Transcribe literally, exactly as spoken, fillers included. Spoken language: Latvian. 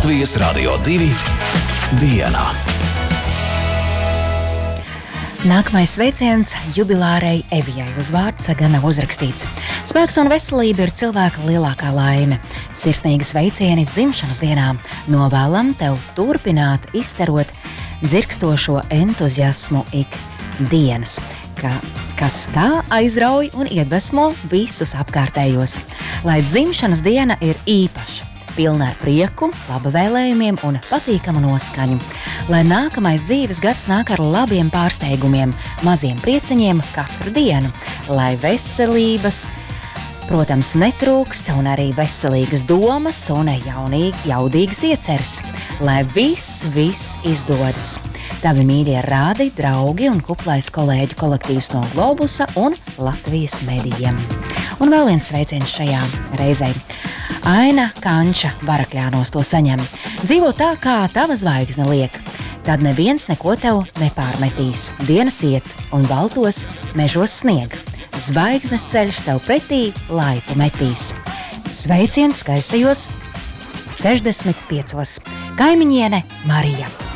Latvijas Radio divi diena. Nākamais sveiciens jubilārei Evijai, uz vārds gan nav uzrakstīts. Spēks un veselība ir cilvēka lielākā laime. Sirsnīgi sveicieni dzimšanas dienā. Novēlam tev turpināt izterot dzirkstošo entuziasmu ik dienas, ka, kas tā aizrauj un iedvesmo visus apkārtējos. Lai dzimšanas diena ir īpaša, pilna ar prieku, laba vēlējumiem un patīkamu noskaņu. Lai nākamais dzīves gads nāk ar labiem pārsteigumiem, maziem prieciņiem katru dienu. Lai veselības, protams, netrūkst un arī veselīgas domas un jaunīgi, jaudīgas ieceres. Lai viss, viss izdodas. Tavi mīļie rādi, draugi un kuplais kolēģu kolektīvs no Globusa un Latvijas medijiem. Un vēl viens sveiciens šajā reizē. Aina Kanča Varakļānos to saņem. Dzīvo tā, kā tava zvaigzne liek. Tad neviens neko tev nepārmetīs. Dienas iet un baltos mežos snieg. Zvaigznes ceļš tev pretī laipu metīs. Sveiciens skaistajos sešdesmit piecos. Kaimiņiene Marija.